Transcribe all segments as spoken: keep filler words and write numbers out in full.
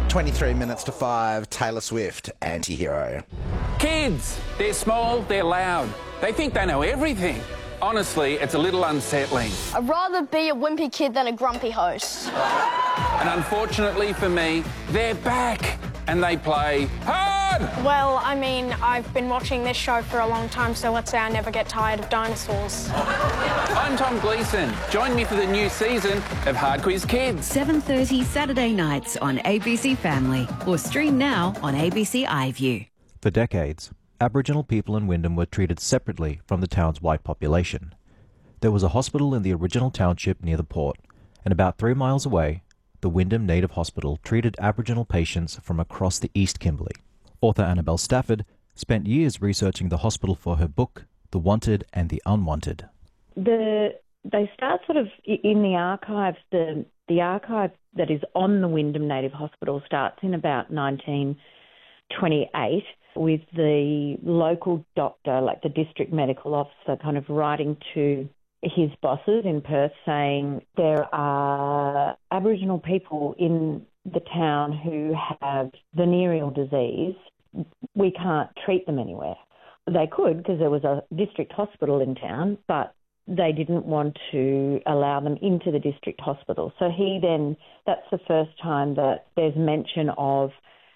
twenty-three minutes to five, Taylor Swift, Anti-Hero. Kids, they're small, they're loud. They think they know everything. Honestly, it's a little unsettling. I'd rather be a wimpy kid than a grumpy host. And unfortunately for me, they're back and they play hard! Well, I mean, I've been watching this show for a long time, so let's say I never get tired of dinosaurs. I'm Tom Gleeson. Join me for the new season of Hard Quiz Kids. seven thirty Saturday nights on A B C Family, or stream now on A B C iView. For decades, Aboriginal people in Wyndham were treated separately from the town's white population. There was a hospital in the original township near the port, and about three miles away, the Wyndham Native Hospital treated Aboriginal patients from across the East Kimberley. Author Annabelle Stafford spent years researching the hospital for her book, The Wanted and the Unwanted. The, they start sort of in the archives. The, the archive that is on the Wyndham Native Hospital starts in about nineteen twenty-eight with the local doctor, like the district medical officer, kind of writing to his bosses in Perth saying there are Aboriginal people in the town who have venereal disease. We can't treat them anywhere. They could because there was a district hospital in town, but they didn't want to allow them into the district hospital. So he then, that's the first time that there's mention of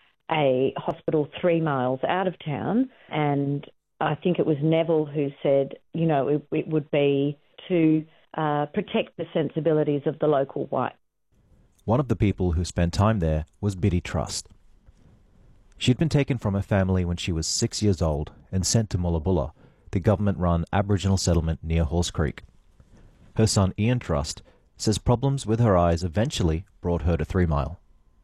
a hospital three miles out of town, and I think it was Neville who said, you know, it, it would be to uh, protect the sensibilities of the local white. One of the people who spent time there was Biddy Trust. She'd been taken from her family when she was six years old and sent to Mullabulla, the government-run Aboriginal settlement near Horse Creek. Her son Ian Trust says problems with her eyes eventually brought her to Three Mile.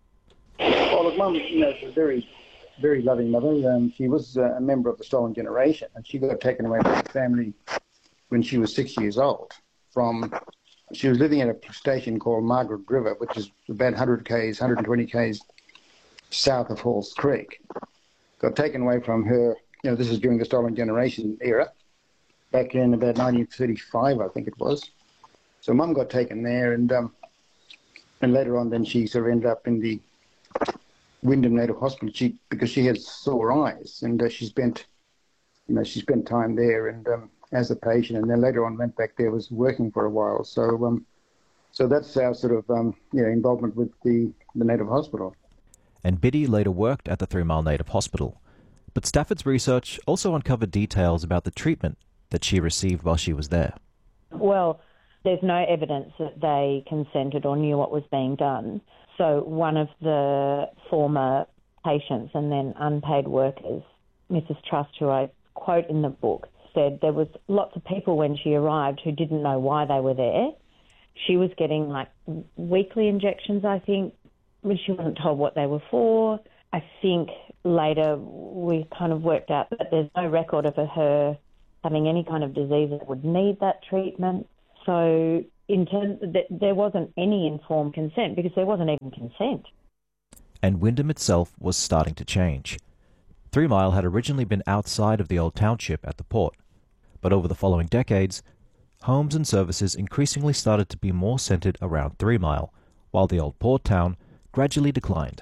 Oh, look, Mum, you know, she's a very, very loving mother. Um, she was uh, a member of the Stolen Generation, and she got taken away from her family when she was six years old. From she was living at a station called Margaret River, which is about one hundred k's, one hundred twenty k's south of Halls Creek. Got taken away from her. You know, this is during the Stolen Generation era, back in about nineteen thirty-five, I think it was. So Mum got taken there, and um, and later on, then she sort of ended up in the Wyndham Native Hospital she, because she had sore eyes, and uh, she spent, you know, she spent time there and um, as a patient, and then later on went back there, was working for a while. So, um, so that's our sort of um, you know, involvement with the the Native Hospital. And Biddy later worked at the Three Mile Native Hospital, but Stafford's research also uncovered details about the treatment that she received while she was there. Well, there's no evidence that they consented or knew what was being done. So one of the former patients and then unpaid workers, Missus Trust, who I quote in the book, said there was lots of people when she arrived who didn't know why they were there. She was getting like weekly injections, I think, when she wasn't told what they were for. I think later we kind of worked out that there's no record of her having any kind of disease that would need that treatment. So in terms of that, there wasn't any informed consent because there wasn't even consent. And Wyndham itself was starting to change. Three Mile had originally been outside of the old township at the port, but over the following decades, homes and services increasingly started to be more centred around Three Mile, while the old port town gradually declined.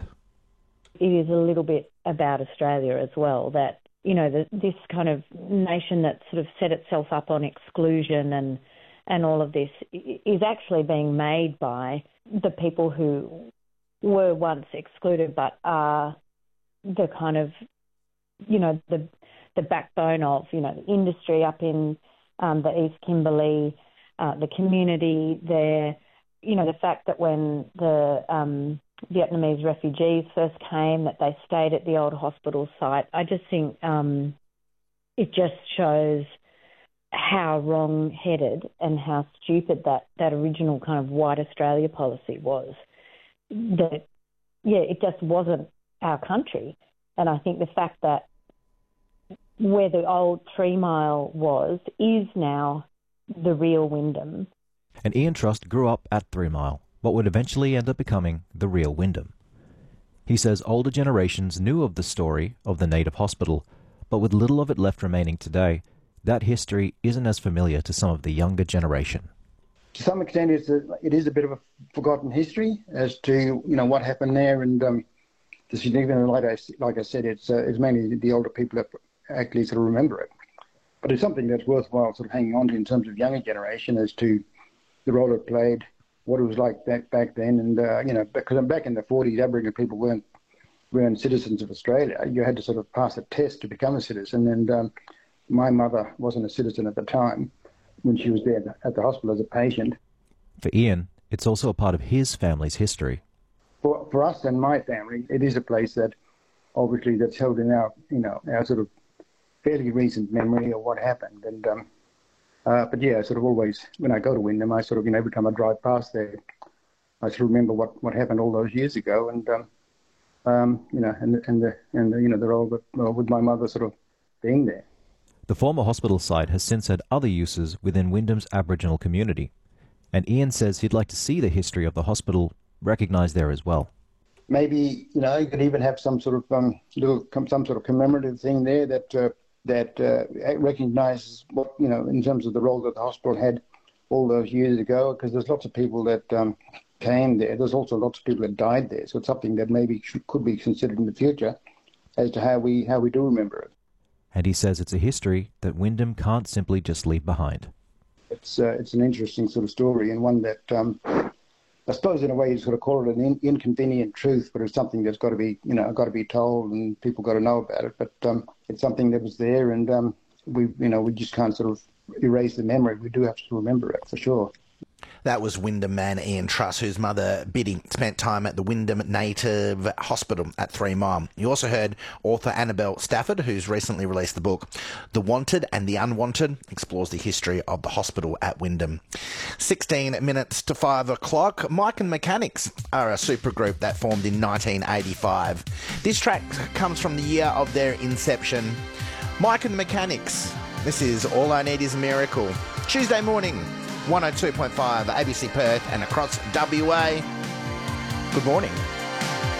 It is a little bit about Australia as well, that, you know, the, this kind of nation that sort of set itself up on exclusion and and all of this is actually being made by the people who were once excluded but are the kind of, you know, the the backbone of, you know, the industry up in um, the East Kimberley, uh, the community there. You know, the fact that when the um, Vietnamese refugees first came, that they stayed at the old hospital site. I just think um, it just shows how wrong-headed and how stupid that, that original kind of white Australia policy was. That, yeah, it just wasn't our country. And I think the fact that where the old Three Mile was is now the real Wyndham. And Ian Trust grew up at Three Mile, what would eventually end up becoming the real Wyndham. He says older generations knew of the story of the Native Hospital, but with little of it left remaining today, that history isn't as familiar to some of the younger generation. To some extent, it's a, it is a bit of a forgotten history as to, you know, what happened there, and um, the significant, like I, like I said, it's, uh, it's mainly the older people that actually sort of remember it. But it's something that's worthwhile sort of hanging on to in terms of younger generation as to the role it played, what it was like back, back then. And, uh, you know, because back in the forties, Aboriginal people weren't, weren't citizens of Australia. You had to sort of pass a test to become a citizen. And um, my mother wasn't a citizen at the time when she was there at the hospital as a patient. For Ian, it's also a part of his family's history. For, for us and my family, it is a place that obviously that's held in our, you know, our sort of fairly recent memory of what happened. And um, uh, but yeah, sort of always when I go to Wyndham, I sort of, you know, every time I drive past there, I sort of remember what, what happened all those years ago. And um, um, you know, and and the and the, you know, the role with, well, with my mother sort of being there. The former hospital site has since had other uses within Wyndham's Aboriginal community, and Ian says he'd like to see the history of the hospital recognised there as well. Maybe, you know, you could even have some sort of um, little, some sort of commemorative thing there that uh, that uh, recognises what, you know, in terms of the role that the hospital had all those years ago. Because there's lots of people that um, came there. There's also lots of people that died there. So it's something that maybe should, could be considered in the future as to how we how we do remember it. And he says it's a history that Wyndham can't simply just leave behind. It's uh, it's an interesting sort of story, and one that. Um, I suppose in a way you sort of call it an in, inconvenient truth, but it's something that's got to be, you know, got to be told, and people got to know about it. But um, it's something that was there, and um, we, you know, we just can't sort of erase the memory. We do have to remember it for sure. That was Wyndham man Ian Truss, whose mother, Biddy, spent time at the Wyndham Native Hospital at Three Mile. You also heard author Annabelle Stafford, who's recently released the book The Wanted and the Unwanted, explores the history of the hospital at Wyndham. sixteen minutes to five o'clock. Mike and Mechanics are a supergroup that formed in nineteen eighty-five. This track comes from the year of their inception. Mike and the Mechanics. This is All I Need Is a Miracle. Tuesday morning. one oh two point five A B C Perth and across W A. Good morning.